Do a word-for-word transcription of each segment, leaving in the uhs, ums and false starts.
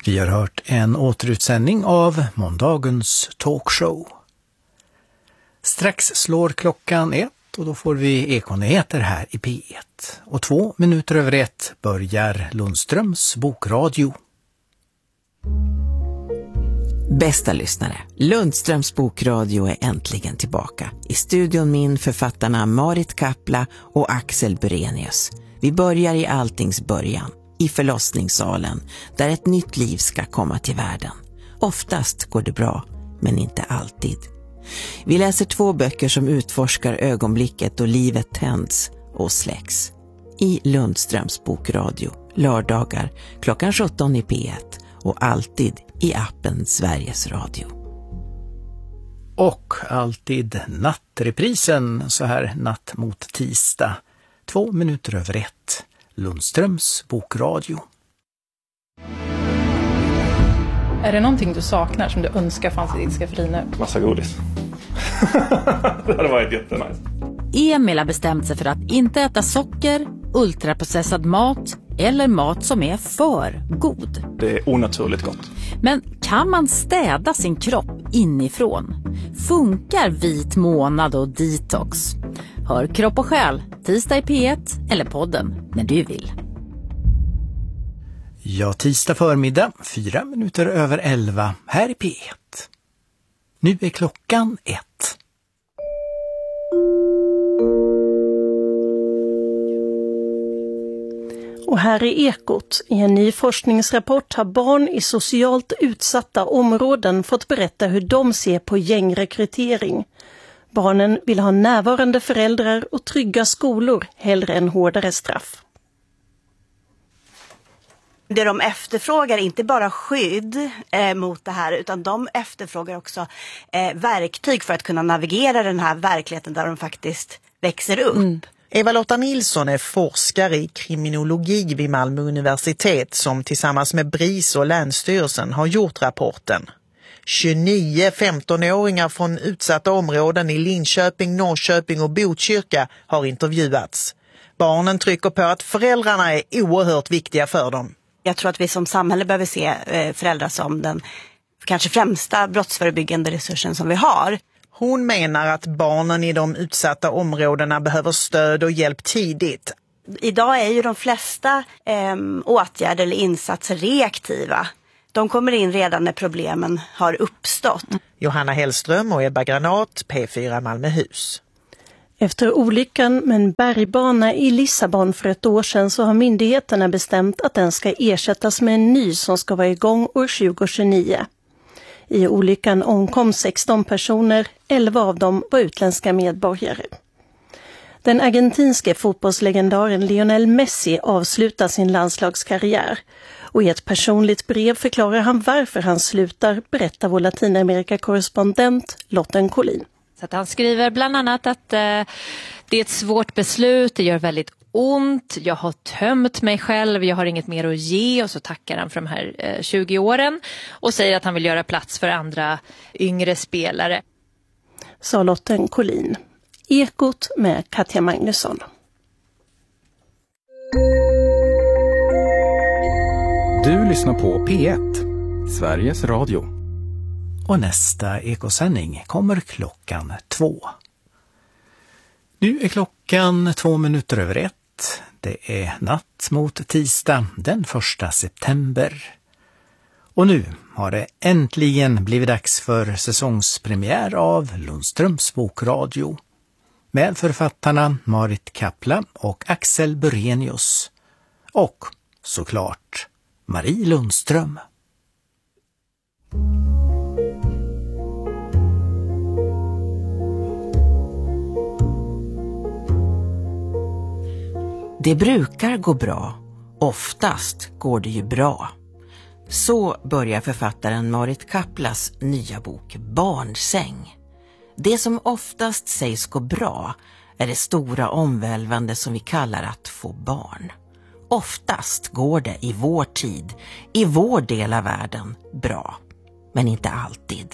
Vi har hört en återutsändning av måndagens talkshow. Strax slår klockan ett och då får vi Ekonyheter här i P ett. Och två minuter över ett börjar Lundströms bokradio. Bästa lyssnare, Lundströms bokradio är äntligen tillbaka. I studion min författarna Marit Kapla och Axel Burenius. Vi börjar i alltings början, i förlossningssalen, där ett nytt liv ska komma till världen. Oftast går det bra, men inte alltid. Vi läser två böcker som utforskar ögonblicket då livet tänds och släcks. I Lundströms bokradio, lördagar klockan sjutton i P ett och alltid i appen Sveriges Radio. Och alltid nattreprisen så här natt mot tisdag. Två minuter över ett. Lundströms bokradio. Är det någonting du saknar som du önskar fanns i ditt skafferi nu? Massa godis. Det hade varit jättenice. Emil har bestämt sig för att inte äta socker, ultraprocessad mat eller mat som är för god. Det är onaturligt gott. Men kan man städa sin kropp inifrån? Funkar vit månad och detox? Hör Kropp och själ, tisdag i P ett eller podden när du vill. Ja, tisdag förmiddag, fyra minuter över elva här i P ett. Nu är klockan ett. Och här är Ekot. I en ny forskningsrapport har barn i socialt utsatta områden fått berätta hur de ser på gängrekrytering. Barnen vill ha närvarande föräldrar och trygga skolor hellre än hårdare straff. Det de efterfrågar är inte bara skydd eh, mot det här, utan de efterfrågar också eh, verktyg för att kunna navigera den här verkligheten där de faktiskt växer upp. Mm. Eva-Lotta Nilsson är forskare i kriminologi vid Malmö universitet som tillsammans med BRIS och Länsstyrelsen har gjort rapporten. tjugonio femtonåringar från utsatta områden i Linköping, Norrköping och Botkyrka har intervjuats. Barnen trycker på att föräldrarna är oerhört viktiga för dem. Jag tror att vi som samhälle behöver se föräldrar som den kanske främsta brottsförebyggande resursen som vi har. Hon menar att barnen i de utsatta områdena behöver stöd och hjälp tidigt. Idag är ju de flesta eh, åtgärder eller insatser reaktiva. De kommer in redan när problemen har uppstått. Johanna Hellström och Ebba Granat, P fyra Malmöhus. Efter olyckan med en bergbana i Lissabon för ett år sedan så har myndigheterna bestämt att den ska ersättas med en ny som ska vara igång år tjugohundratjugonio. I olyckan omkom sexton personer, elva av dem var utländska medborgare. Den argentinske fotbollslegendaren Lionel Messi avslutar sin landslagskarriär. Och i ett personligt brev förklarar han varför han slutar, berättar vår Latinamerika-korrespondent Lotten Collin. Så att han skriver bland annat att eh, det är ett svårt beslut, det gör väldigt ont, jag har tömt mig själv, jag har inget mer att ge, och så tackar han för de här eh, tjugo åren och säger att han vill göra plats för andra yngre spelare. Sa Lotten Collin. Ekot med Katja Magnusson. Du lyssnar på P ett, Sveriges Radio. Och nästa ekosändning kommer klockan två. Nu är klockan två minuter över ett. Det är natt mot tisdag den första september. Och nu har det äntligen blivit dags för säsongspremiär av Lundströms bokradio. Med författarna Marit Kapla och Axel Burenius. Och såklart Marie Lundström. Det brukar gå bra. Oftast går det ju bra. Så börjar författaren Marit Kaplas nya bok Barnsäng. Det som oftast sägs gå bra är det stora omvälvande som vi kallar att få barn. Oftast går det i vår tid, i vår del av världen, bra. Men inte alltid.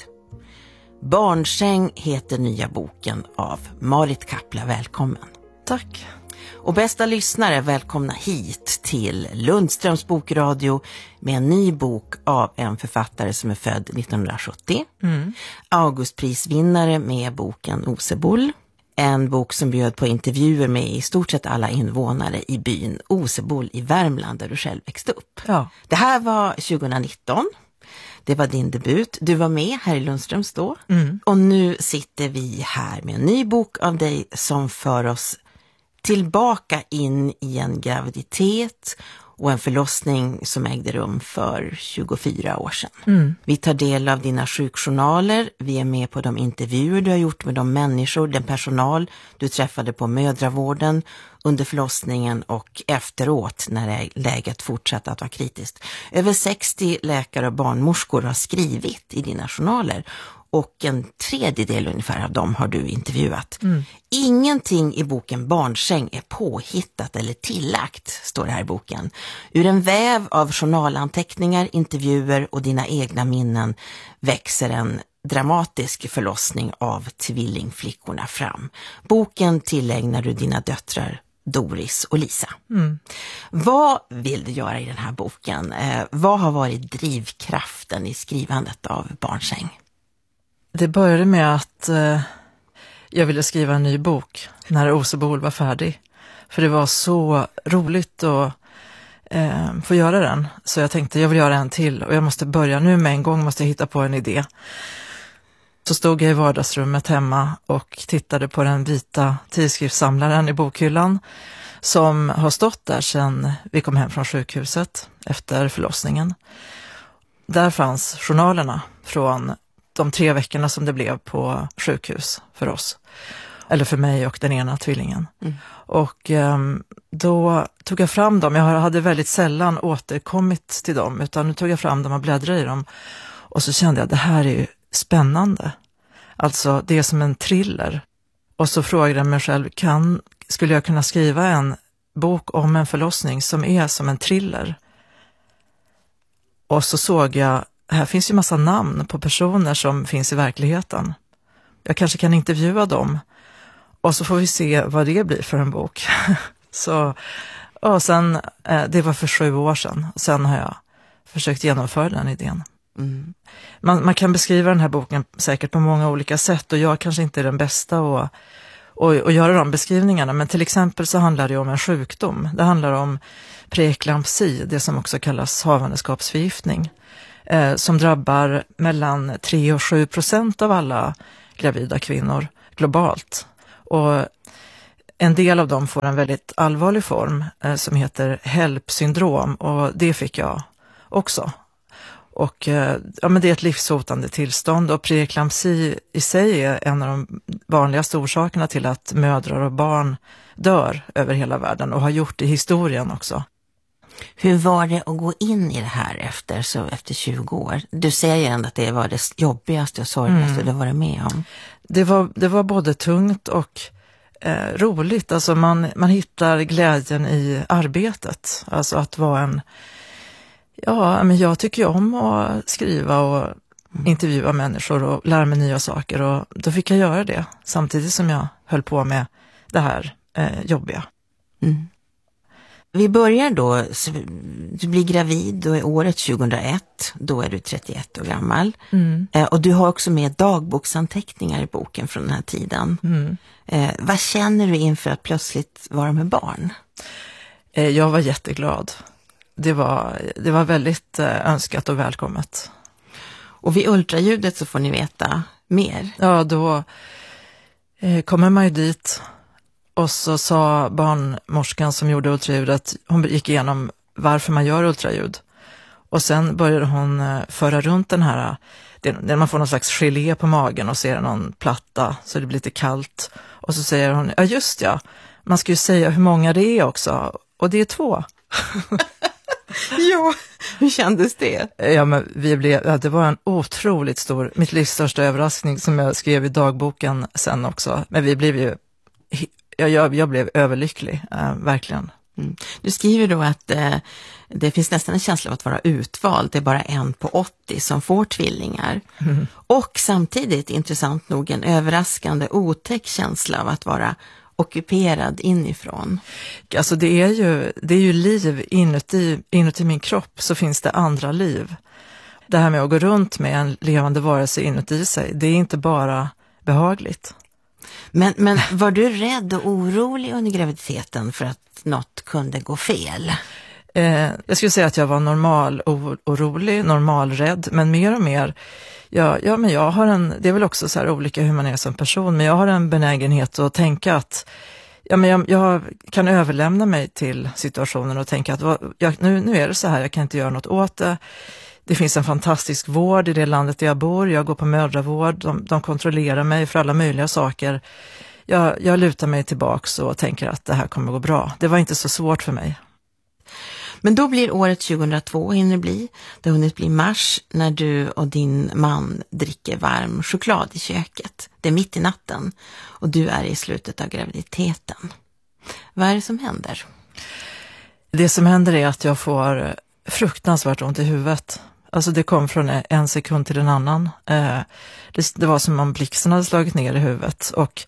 Barnsäng heter nya boken av Marit Kapla. Välkommen. Tack. Och bästa lyssnare, välkomna hit till Lundströms bokradio med en ny bok av en författare som är född nittonhundrasjuttio. Mm. Augustprisvinnare med boken Oseboll. En bok som bjöd på intervjuer med i stort sett alla invånare i byn Oseboll i Värmland där du själv växte upp. Ja. Det här var tjugonitton. Det var din debut. Du var med här i Lundströms då. Mm. Och nu sitter vi här med en ny bok av dig som för oss tillbaka in i en graviditet och en förlossning som ägde rum för tjugofyra år sedan. Mm. Vi tar del av dina sjukjournaler, vi är med på de intervjuer du har gjort med de människor, den personal du träffade på mödravården under förlossningen och efteråt när läget fortsatte att vara kritiskt. Över sextio läkare och barnmorskor har skrivit i dina journaler och en tredjedel ungefär av dem har du intervjuat. Mm. Ingenting i boken Barnsäng är påhittat eller tillagt, står det här i boken. Ur en väv av journalanteckningar, intervjuer och dina egna minnen växer en dramatisk förlossning av tvillingflickorna fram. Boken tillägnar du dina döttrar Doris och Lisa. Mm. Vad vill du göra i den här boken? Eh, vad har varit drivkraften i skrivandet av Barnsäng? Det började med att eh, jag ville skriva en ny bok när Oseboll var färdig. För det var så roligt att eh, få göra den. Så jag tänkte jag vill göra en till och jag måste börja nu med en gång, måste jag hitta på en idé. Så stod jag i vardagsrummet hemma och tittade på den vita tidskriftssamlaren i bokhyllan som har stått där sedan vi kom hem från sjukhuset efter förlossningen. Där fanns journalerna från de tre veckorna som det blev på sjukhus för oss. Eller för mig och den ena tvillingen. Mm. Och um, då tog jag fram dem. Jag hade väldigt sällan återkommit till dem. Utan nu tog jag fram dem och bläddrade i dem. Och så kände jag, det här är ju spännande. Alltså det är som en thriller. Och så frågade jag mig själv, kan, skulle jag kunna skriva en bok om en förlossning som är som en thriller? Och så såg jag, här finns ju massa namn på personer som finns i verkligheten. Jag kanske kan intervjua dem. Och så får vi se vad det blir för en bok. så, och sen, det var för sju år sedan. Sen har jag försökt genomföra den idén. Mm. Man, man kan beskriva den här boken säkert på många olika sätt. Och jag kanske inte är den bästa att och, och göra de beskrivningarna. Men till exempel så handlar det om en sjukdom. Det handlar om preeklampsi, det som också kallas havandeskapsförgiftning. Eh, som drabbar mellan tre och sju procent av alla gravida kvinnor globalt. Och en del av dem får en väldigt allvarlig form eh, som heter H E L P-syndrom och det fick jag också. Och eh, ja, men det är ett livshotande tillstånd och preeklampsi i sig är en av de vanligaste orsakerna till att mödrar och barn dör över hela världen och har gjort i historien också. Hur var det att gå in i det här efter, så efter tjugo år? Du säger ju ändå att det var det jobbigaste och sorgligaste mm. du varit med om. Det var, det var både tungt och eh, roligt. Alltså man, man hittar glädjen i arbetet. Alltså att vara en... Ja, men jag tycker ju om att skriva och mm. intervjua människor och lära mig nya saker. Och då fick jag göra det samtidigt som jag höll på med det här eh, jobbiga. Mm. Vi börjar då, du blir gravid, då är året tjugohundraett, då är du trettioett år gammal. Mm. Eh, och du har också med dagboksanteckningar i boken från den här tiden. Mm. Eh, vad känner du inför att plötsligt vara med barn? Eh, jag var jätteglad. Det var, det var väldigt eh, önskat och välkommet. Och vid ultraljudet så får ni veta mer. Ja, då eh, kommer man ju dit. Och så sa barnmorskan som gjorde ultraljudet, hon gick igenom varför man gör ultraljud. Och sen började hon föra runt den här, där man får någon slags gelé på magen och ser någon platta så det blir lite kallt. Och så säger hon, ja just ja, man ska ju säga hur många det är också. Och det är två. Ja, hur kändes det? Ja, men vi blev, ja, det var en otroligt stor, mitt livs största överraskning som jag skrev i dagboken sen också. Men vi blev ju... Jag, jag, jag blev överlycklig, äh, verkligen. Mm. Du skriver då att eh, det finns nästan en känsla av att vara utvald. Det är bara en på åttio som får tvillingar. Mm. Och samtidigt, intressant nog, en överraskande otäck känsla av att vara ockuperad inifrån. Alltså det är ju, det är ju liv inuti, inuti min kropp, så finns det andra liv. Det här med att gå runt med en levande varelse inuti sig, det är inte bara behagligt. Men, men var du rädd och orolig under graviditeten för att något kunde gå fel? Eh, jag skulle säga att jag var normal orolig, normal rädd, men mer och mer, ja, ja men jag har en, det är väl också så här olika hur man är som person, men jag har en benägenhet att tänka att ja, men jag, jag kan överlämna mig till situationen och tänka att vad, jag, nu, nu är det så här, jag kan inte göra något åt det. Det finns en fantastisk vård i det landet där jag bor, jag går på mödravård, de, de kontrollerar mig för alla möjliga saker. Jag, jag lutar mig tillbaks och tänker att det här kommer gå bra. Det var inte så svårt för mig. Men då blir året tjugohundratvå hinner bli. Det har hunnit bli mars när du och din man dricker varm choklad i köket. Det är mitt i natten och du är i slutet av graviditeten. Vad är det som händer? Det som händer är att jag får fruktansvärt ont i huvudet. Alltså det kom från en sekund till en annan. Det, det var som om blixten hade slagit ner i huvudet. Och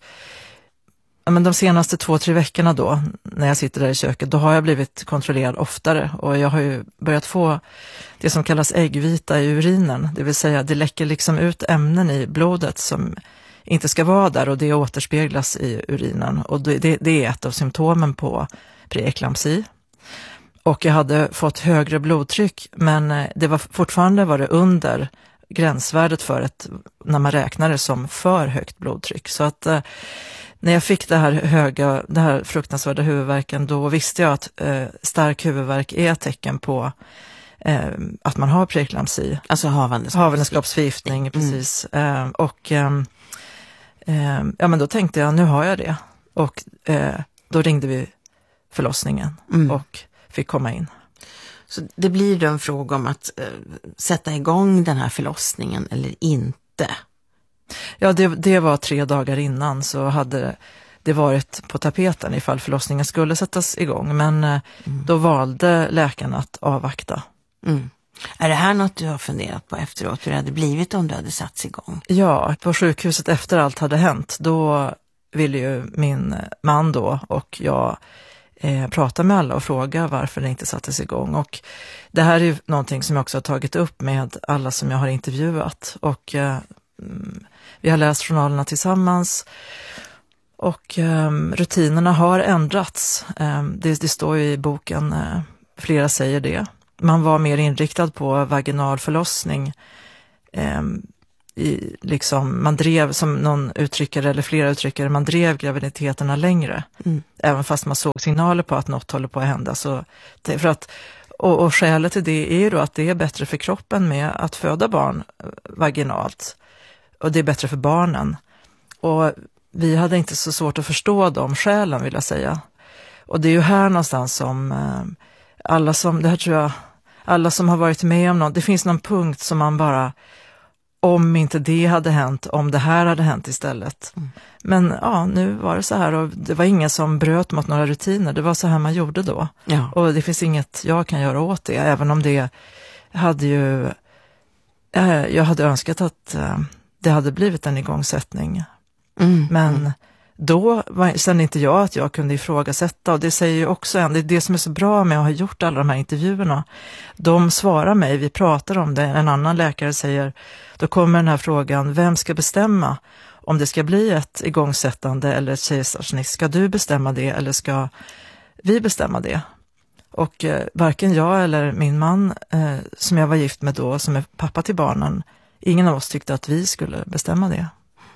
men de senaste två, tre veckorna då, när jag sitter där i köket, då har jag blivit kontrollerad oftare. Och jag har ju börjat få det som kallas äggvita i urinen. Det vill säga, det läcker liksom ut ämnen i blodet som inte ska vara där, och det återspeglas i urinen. Och det, det är ett av symptomen på preeklampsi. Och jag hade fått högre blodtryck, men det var fortfarande var det under gränsvärdet för ett, när man räknar det som för högt blodtryck. Så att eh, när jag fick det här höga, det här fruktansvärda huvudvärken, då visste jag att eh, stark huvudvärk är ett tecken på eh, att man har preeklampsi. Alltså havandeskapsförgiftning. Havandeskapsförgiftning, precis. Mm. Eh, och eh, eh, ja, men då tänkte jag, nu har jag det. Och eh, då ringde vi förlossningen mm. och fick komma in. Så det blir då en fråga om att eh, sätta igång den här förlossningen eller inte? Ja, det, det var tre dagar innan, så hade det varit på tapeten ifall förlossningen skulle sättas igång. Men eh, mm. då valde läkarna att avvakta. Mm. Är det här något du har funderat på efteråt? Hur det hade blivit om du hade satts igång? Ja, på sjukhuset efter allt hade hänt, då ville ju min man då och jag Eh, prata med alla och fråga varför det inte sattes igång. Och det här är ju någonting som jag också har tagit upp med alla som jag har intervjuat. Och eh, vi har läst journalerna tillsammans. Och eh, rutinerna har ändrats. Eh, det, det står ju i boken, eh, flera säger det. Man var mer inriktad på vaginal förlossning. Eh, I, liksom, man drev, som någon uttryckare eller flera uttryckare, man drev graviditeterna längre. Mm. Även fast man såg signaler på att något håller på att hända. Så det, för att, och, och skälet till det är ju då att det är bättre för kroppen med att föda barn vaginalt. Och det är bättre för barnen. Och vi hade inte så svårt att förstå de skälen, vill jag säga. Och det är ju här någonstans som eh, alla som, det här tror jag, alla som har varit med om något, det finns någon punkt som man bara, om inte det hade hänt, om det här hade hänt istället. Mm. Men ja, nu var det så här, och det var ingen som bröt mot några rutiner. Det var så här man gjorde då. Ja. Och det finns inget jag kan göra åt det, även om det hade ju, eh, jag hade önskat att eh, det hade blivit en igångsättning. Mm. Men mm. då var, kände inte jag att jag kunde ifrågasätta, och det säger ju också en, det är det som är så bra med att ha gjort alla de här intervjuerna. De svarar mig, vi pratar om det, en annan läkare säger, då kommer den här frågan, vem ska bestämma om det ska bli ett igångsättande eller ett kejsarsnitt? Ska du bestämma det eller ska vi bestämma det? Och eh, varken jag eller min man eh, som jag var gift med då, som är pappa till barnen, ingen av oss tyckte att vi skulle bestämma det.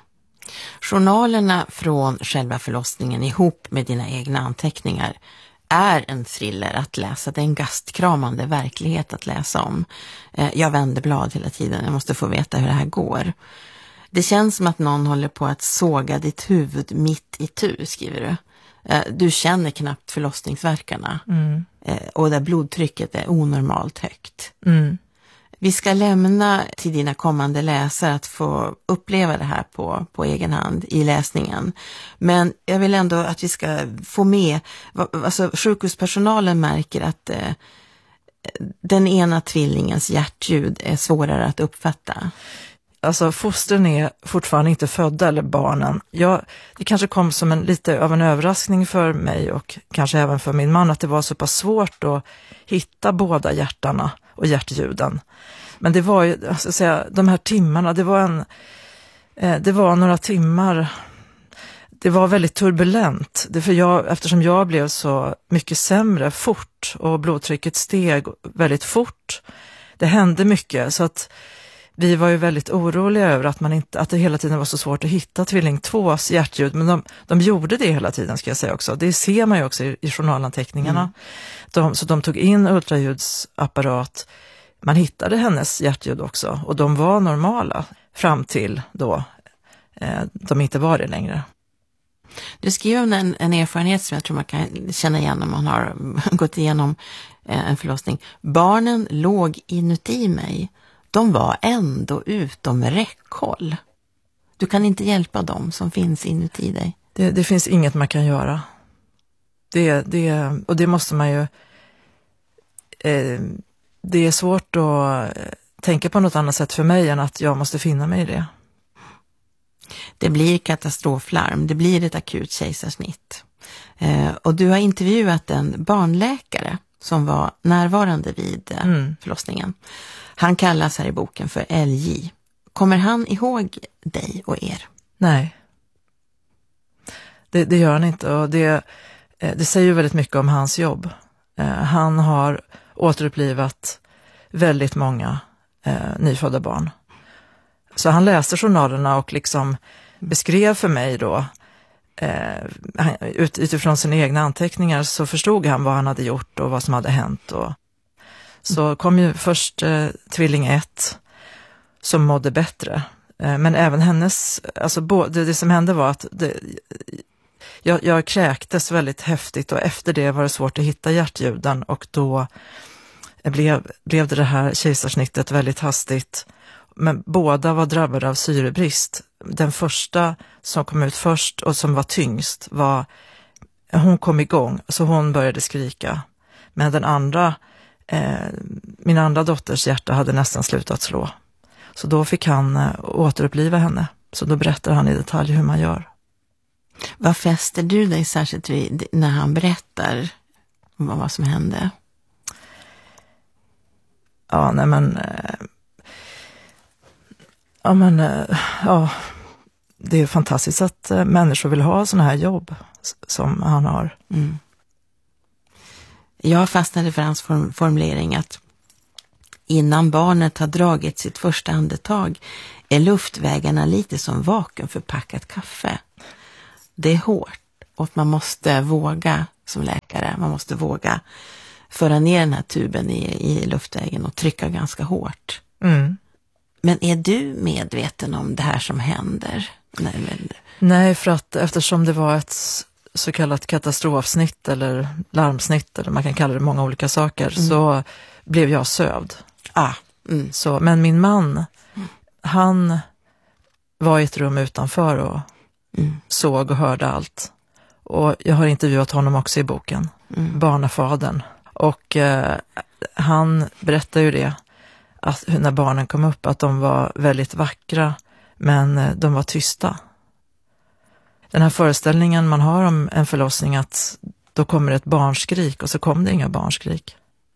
Journalerna från själva förlossningen ihop med dina egna anteckningar är en thriller att läsa. Det är en gastkramande verklighet att läsa om. Jag vänder blad hela tiden. Jag måste få veta hur det här går. Det känns som att någon håller på att såga ditt huvud mitt i tu, skriver du. Du känner knappt förlossningsverkarna. Mm. Och där blodtrycket är onormalt högt. Mm. Vi ska lämna till dina kommande läsare att få uppleva det här på, på egen hand i läsningen. Men jag vill ändå att vi ska få med, alltså sjukhuspersonalen märker att eh, den ena tvillingens hjärtljud är svårare att uppfatta. alltså fostren är fortfarande inte födda, eller barnen. Jag, det kanske kom som en lite av en överraskning för mig och kanske även för min man att det var så pass svårt att hitta båda hjärtarna och hjärtljuden. Men det var ju, jag ska säga, de här timmarna, det var en, eh, det var några timmar. Det var väldigt turbulent, det för jag, eftersom jag blev så mycket sämre fort och blodtrycket steg väldigt fort. Det hände mycket, så att vi var ju väldigt oroliga över att, man inte, att det hela tiden var så svårt att hitta tvilling tvås hjärtljud. Men de, de gjorde det hela tiden, ska jag säga också. Det ser man ju också i, i journalanteckningarna. Mm. De, så de tog in ultraljudsapparat. Man hittade hennes hjärtljud också. Och de var normala fram till då eh, de inte var det längre. Du skriver om en, en erfarenhet som jag tror man kan känna igen om man har gått igenom en förlossning. Barnen låg inuti mig. De var ändå utom räckhåll. Du kan inte hjälpa dem som finns inuti dig. Det, det finns inget man kan göra. Det, det, och det måste man ju... Eh, det är svårt att tänka på något annat sätt för mig än att jag måste finna mig i det. Det blir katastroflarm, det blir ett akut kejsarsnitt. Eh, och du har intervjuat en barnläkare som var närvarande vid eh, mm. förlossningen. Han kallas här i boken för L J. Kommer han ihåg dig och er? Nej. Det, det gör han inte, och det, eh, det säger ju väldigt mycket om hans jobb. Eh, han har återupplivat väldigt många eh, nyfödda barn. Så han läste journalerna och liksom beskrev för mig då, eh, ut, utifrån sina egna anteckningar så förstod han vad han hade gjort och vad som hade hänt. Och, så kom ju först eh, tvilling ett som mådde bättre. Eh, men även hennes, alltså bo, det, det som hände var att det, jag, jag kräktes väldigt häftigt och efter det var det svårt att hitta hjärtljuden och då blev, blev det det här kejsarsnittet väldigt hastigt. Men båda var drabbade av syrebrist. Den första som kom ut först och som var tyngst var, hon kom igång så hon började skrika. Men den andra, eh, min andra dotters hjärta hade nästan slutat slå. Så då fick han eh, återuppliva henne. Så då berättar han i detalj hur man gör. Vad fäster du dig särskilt vid när han berättar vad, vad som hände? Ja, nej men... Eh, Ja, men ja, det är fantastiskt att människor vill ha såna här jobb som han har. Mm. Jag fastnade för hans form- formulering att innan barnet har dragit sitt första andetag är luftvägarna lite som vakuumförpackat kaffe. Det är hårt och man måste våga som läkare, man måste våga föra ner den här tuben i, i luftvägen och trycka ganska hårt. Mm. Men är du medveten om det här som händer? Nej, men... Nej, för att eftersom det var ett så kallat katastrofsnitt eller larmsnitt, eller man kan kalla det många olika saker, mm. så blev jag sövd. Ah. Mm. Så, men min man, mm. han var i ett rum utanför och mm. såg och hörde allt. Och jag har intervjuat honom också i boken, mm. barnafadern. Och eh, han berättar ju det, att när barnen kom upp, att de var väldigt vackra, men de var tysta. Den här föreställningen man har om en förlossning, att då kommer ett barnskrik, och så kom det inga barnskrik.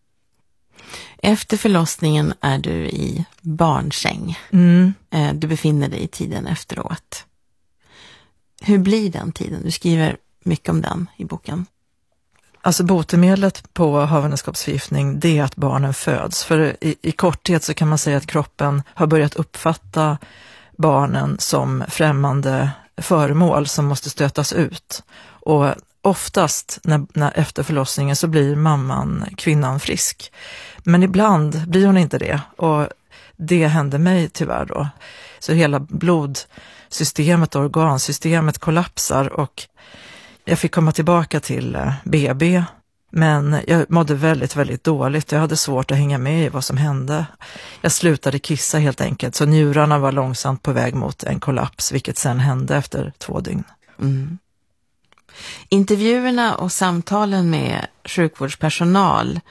Efter förlossningen är du i barnsäng. Mm. Du befinner dig i tiden efteråt. Hur blir den tiden? Du skriver mycket om den i boken. Alltså botemedlet på havandeskapsförgiftning, det är att barnen föds. För i, i korthet så kan man säga att kroppen har börjat uppfatta barnen som främmande föremål som måste stötas ut. Och oftast när, när efter förlossningen så blir mamman, kvinnan, frisk. Men ibland blir hon inte det, och det hände mig tyvärr då. Så hela blodsystemet och organsystemet kollapsar, och jag fick komma tillbaka till B B, men jag mådde väldigt, väldigt dåligt. Jag hade svårt att hänga med i vad som hände. Jag slutade kissa helt enkelt, så njurarna var långsamt på väg mot en kollaps, vilket sen hände efter två dygn. Mm. Intervjuerna och samtalen med sjukvårdspersonal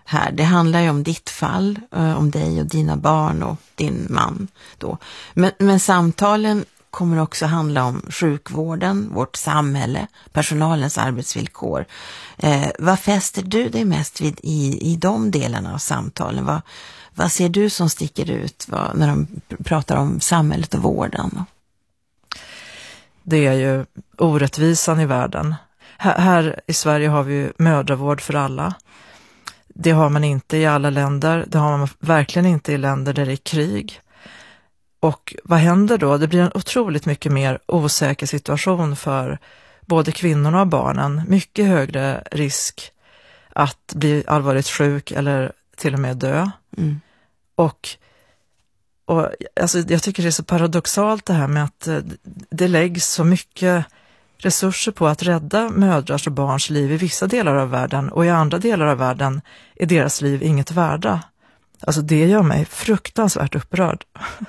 här. Det handlar ju om ditt fall, om dig och dina barn och din man då. Men, men samtalen kommer också handla om sjukvården, vårt samhälle, personalens arbetsvillkor. Eh, vad fäster du dig mest vid i, i de delarna av samtalen? Vad, vad ser du som sticker ut vad, när de pratar om samhället och vården? Det är ju orättvisan i världen. Här, här i Sverige har vi ju mödravård för alla. Det har man inte i alla länder. Det har man verkligen inte i länder där det är krig. Och vad händer då? Det blir en otroligt mycket mer osäker situation för både kvinnorna och barnen. Mycket högre risk att bli allvarligt sjuk eller till och med dö. Mm. Och, och alltså, jag tycker det är så paradoxalt det här med att det läggs så mycket resurser på att rädda mödrars och barns liv i vissa delar av världen, och i andra delar av världen är deras liv inget värda. Alltså det gör mig fruktansvärt upprörd.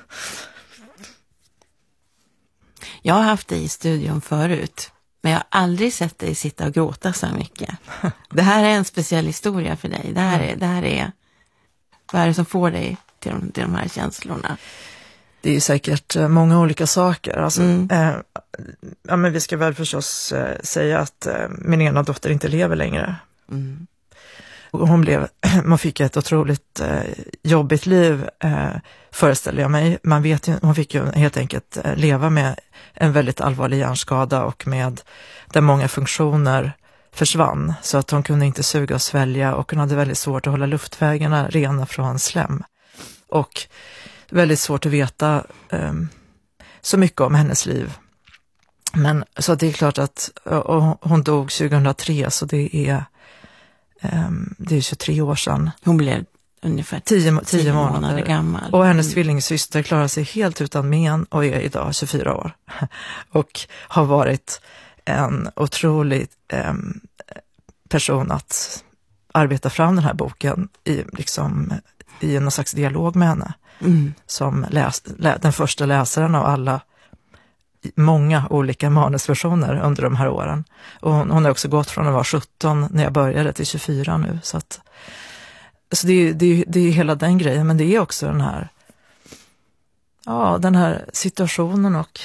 Jag har haft dig i studion förut, men jag har aldrig sett dig sitta och gråta så mycket. Det här är en speciell historia för dig. Det här är, det här är vad är det som får dig till de, till de här känslorna? Det är säkert många olika saker. Alltså, mm. eh, ja, men vi ska väl förstås eh, säga att eh, min ena dotter inte lever längre. Mm. Hon, blev, man fick ett otroligt eh, jobbigt liv, eh, föreställer jag mig. Man vet ju, hon fick ju helt enkelt eh, leva med en väldigt allvarlig hjärnskada och med där många funktioner försvann. Så att hon kunde inte suga och svälja, och hon hade väldigt svårt att hålla luftvägarna rena från slem. Och väldigt svårt att veta eh, så mycket om hennes liv. Men så det är klart att och hon dog tjugohundratre, så det är um, det är tjugotre år sedan. Hon blev ungefär tio, tio månader, månader gammal. Och hennes mm. tvillingsyster klarar sig helt utan men och är idag tjugofyra år. Och har varit en otrolig um, person att arbeta fram den här boken i, liksom, i en slags dialog med henne. Mm. Som läs, lä, den första läsaren av alla många olika manusversioner under de här åren. Och hon, hon har också gått från att vara sjutton när jag började till tjugofyra nu. Så, att, så det, det, det är hela den grejen, men det är också den här ja, den här situationen och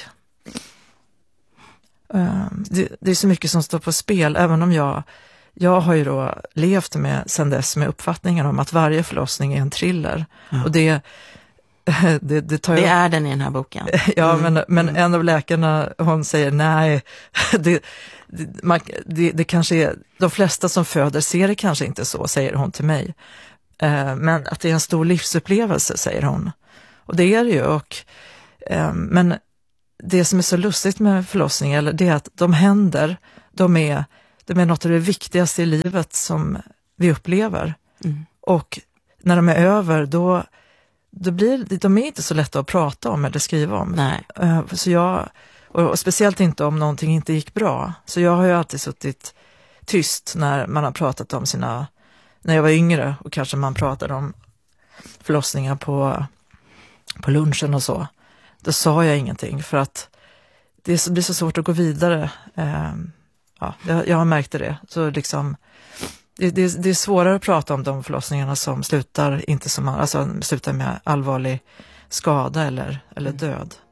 uh, det, det är så mycket som står på spel, även om jag Jag har ju då levt med sedan dess med uppfattningen om att varje förlossning är en thriller. Ja. Och det, det, det tar Det jag... är den i den här boken. Ja, mm. men, men mm. en av läkarna, hon säger nej, det, det, man, det, det kanske är, de flesta som föder ser det kanske inte så, säger hon till mig. Eh, men att det är en stor livsupplevelse, säger hon. Och det är det ju. Och, eh, men det som är så lustigt med förlossningar, det är att de händer, de är Det är något av det viktigaste i livet som vi upplever. Mm. Och när de är över, då, då blir de är inte så lätta att prata om eller skriva om. Nej. Så jag, och speciellt inte om någonting inte gick bra. Så jag har ju alltid suttit tyst när man har pratat om sina... När jag var yngre och kanske man pratade om förlossningar på, på lunchen och så. Då sa jag ingenting för att det blir så svårt att gå vidare. Ja, jag, jag har märkt det. Så liksom, det, det, det är svårare att prata om de förlossningarna som slutar, inte som, alltså, slutar med allvarlig skada eller, eller död.